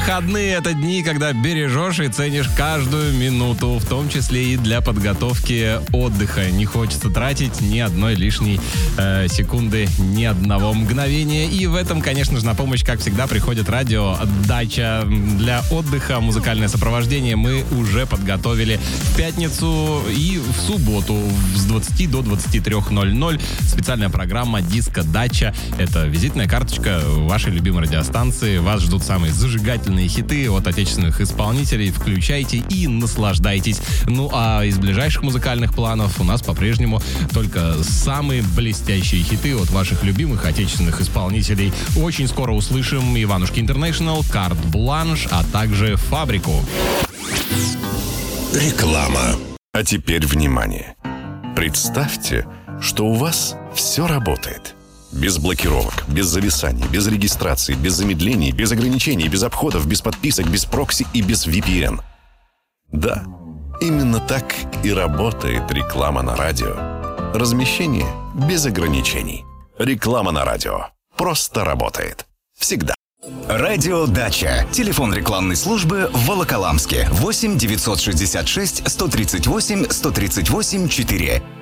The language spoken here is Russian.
Выходные — это дни, когда бережешь и ценишь каждую минуту, в том числе и для подготовки отдыха. Не хочется тратить ни одной лишней секунды, ни одного мгновения. И в этом, конечно же, на помощь, как всегда, приходит радио «Дача». Для отдыха музыкальное сопровождение мы уже подготовили в пятницу и в субботу с 20 до 23:00. Специальная программа «Диско Дача». Это визитная карточка вашей любимой радиостанции. Вас ждут самые зажигательные хиты от отечественных исполнителей. Включайте и наслаждайтесь. Ну а из ближайших музыкальных планов у нас по-прежнему только самые блестящие хиты от ваших любимых отечественных исполнителей. Очень скоро услышим Иванушки Интернешнл, Карт Бланш, а также Фабрику. Реклама. А теперь внимание. Представьте, что у вас все работает. Без блокировок, без зависаний, без регистрации, без замедлений, без ограничений, без обходов, без подписок, без прокси и без VPN. Да, именно так и работает реклама на радио. Размещение без ограничений. Реклама на радио. Просто работает. Всегда. Радио «Дача». Телефон рекламной службы в Волоколамске. 8 966 138 138 4.